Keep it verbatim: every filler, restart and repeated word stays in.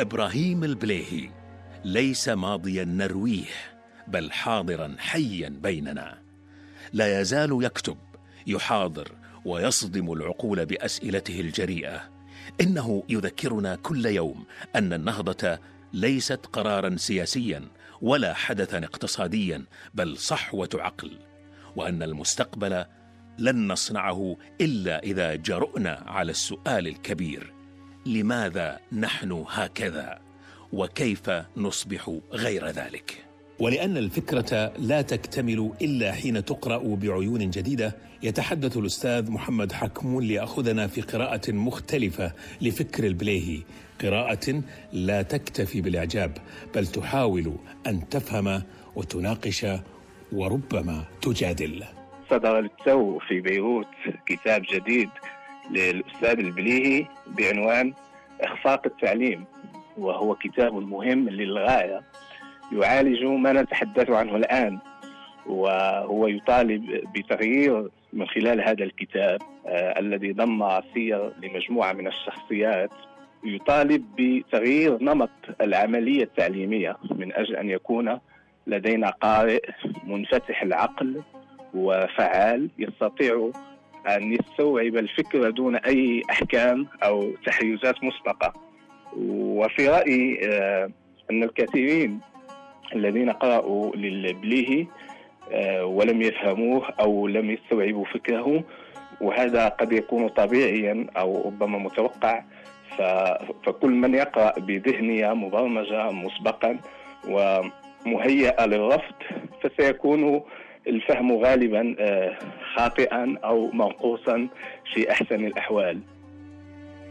إبراهيم البليهي ليس ماضيا نرويه، بل حاضرا حيا بيننا. لا يزال يكتب، يحاضر ويصدم العقول بأسئلته الجريئة. إنه يذكرنا كل يوم أن النهضة ليست قرارا سياسيا ولا حدثا اقتصاديا، بل صحوة عقل، وأن المستقبل لن نصنعه إلا إذا جرؤنا على السؤال الكبير: لماذا نحن هكذا؟ وكيف نصبح غير ذلك؟ ولأن الفكرة لا تكتمل إلا حين تقرأ بعيون جديدة، يتحدث الأستاذ محمد حكمون ليأخذنا في قراءة مختلفة لفكر البليهي، قراءة لا تكتفي بالإعجاب، بل تحاول أن تفهم وتناقش وربما تجادل. صدر للتو في بيروت كتاب جديد للأستاذ البليهي بعنوان إخفاق التعليم، وهو كتاب مهم للغاية يعالج ما نتحدث عنه الآن، وهو يطالب بتغيير من خلال هذا الكتاب آه الذي ضم سير لمجموعة من الشخصيات، يطالب بتغيير نمط العملية التعليمية من أجل أن يكون لدينا قارئ منفتح العقل وفعال يستطيع أن يستوعب الفكرة دون أي أحكام أو تحيزات مسبقة. وفي رأيي آه أن الكثيرين الذين قرأوا للبليهي آه ولم يفهموه أو لم يستوعبوا فكره، وهذا قد يكون طبيعيا أو ربما متوقع، فكل من يقرأ بذهنية مبرمجة مسبقا ومهيئة للرفض فسيكون الفهم غالبا خاطئا أو منقوصا في أحسن الأحوال.